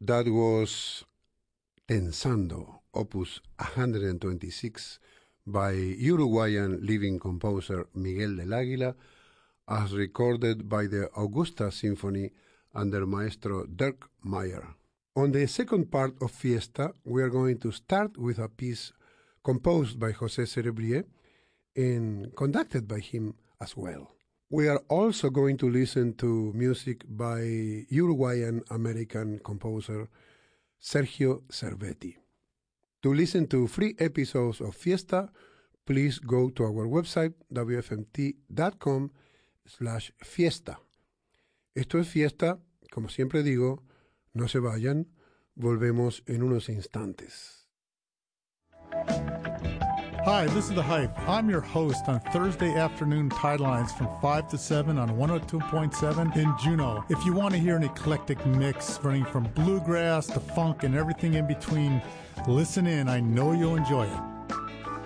That was Pensando, opus 126, by Uruguayan living composer Miguel del Águila, as recorded by the Augusta Symphony under Maestro Dirk Mayer. On the second part of Fiesta, we are going to start with a piece composed by José Cerebrier and conducted by him as well. We are also going to listen to music by Uruguayan-American composer Sergio Cervetti. To listen to free episodes of Fiesta, please go to our website wfmt.com/fiesta. Esto es Fiesta, como siempre digo, no se vayan, volvemos en unos instantes. Hi, this is The Hype. I'm your host on Thursday afternoon Tidelines from 5 to 7 on 102.7 in Juneau. If you want to hear an eclectic mix running from bluegrass to funk and everything in between, listen in. I know you'll enjoy it.